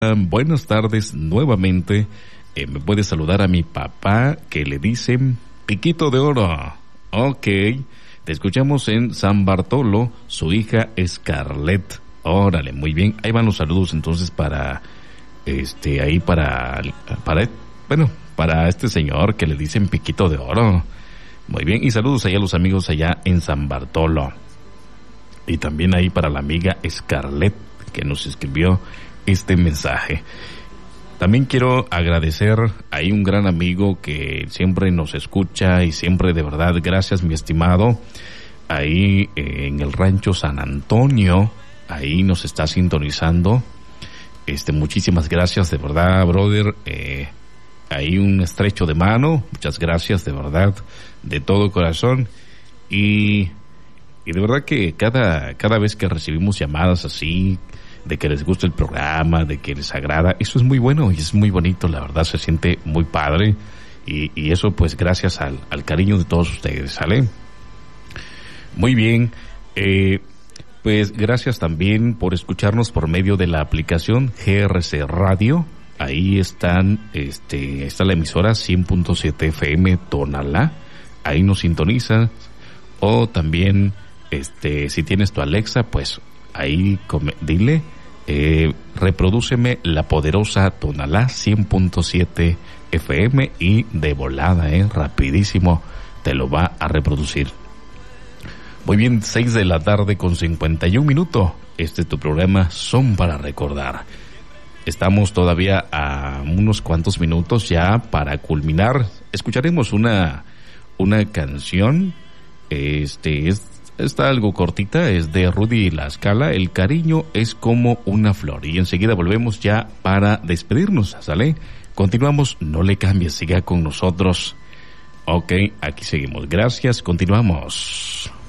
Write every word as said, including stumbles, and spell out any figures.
Buenas tardes nuevamente. Eh, me puede saludar a mi papá, que le dicen Piquito de Oro. Ok, te escuchamos en San Bartolo, su hija Scarlett. Órale, muy bien. Ahí van los saludos entonces para, este, ahí para, para, bueno, para este señor que le dicen Piquito de Oro. Muy bien, y saludos allá a los amigos allá en San Bartolo. Y también ahí para la amiga Scarlett, que nos escribió este mensaje. También quiero agradecer a un gran amigo que siempre nos escucha y siempre de verdad, gracias mi estimado, ahí eh, en el rancho San Antonio, ahí nos está sintonizando. Este, muchísimas gracias de verdad, brother. Eh, ahí un estrecho de mano, muchas gracias de verdad, de todo corazón. Y, y de verdad que cada, cada vez que recibimos llamadas así, de que les gusta el programa, de que les agrada, eso es muy bueno y es muy bonito, la verdad se siente muy padre y, y eso pues gracias al, al cariño de todos ustedes, ¿sale? Muy bien, eh, pues gracias también por escucharnos por medio de la aplicación G R C Radio. Ahí están, este, está la emisora cien punto siete F M Tonalá, ahí nos sintoniza, o también, este, si tienes tu Alexa, pues ahí come, dile, eh, reprodúceme la poderosa Tonalá cien punto siete F M y de volada, eh, rapidísimo te lo va a reproducir. Muy bien, seis de la tarde con cincuenta y un minutos. Este es tu programa Son para Recordar. Estamos todavía a unos cuantos minutos ya para culminar. Escucharemos una, una canción, este, es Está algo cortita, es de Rudy La Scala, El cariño es como una flor. Y enseguida volvemos ya para despedirnos, ¿sale? Continuamos, no le cambies, siga con nosotros. Ok, aquí seguimos. Gracias, continuamos.